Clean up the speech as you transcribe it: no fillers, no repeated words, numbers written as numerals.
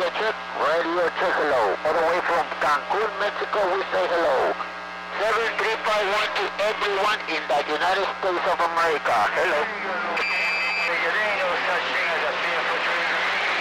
Radio check, hello. All the way from Cancun, Mexico, we say hello. 7351 to everyone in the United States of America. Hello.